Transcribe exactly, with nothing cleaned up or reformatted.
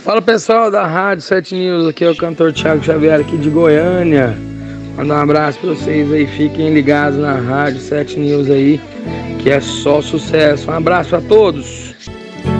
Fala pessoal da Rádio sete News, aqui é o cantor Thiago Xavier aqui de Goiânia. Mandar um abraço para vocês aí, fiquem ligados na Rádio sete News aí, que é só sucesso. Um abraço a todos.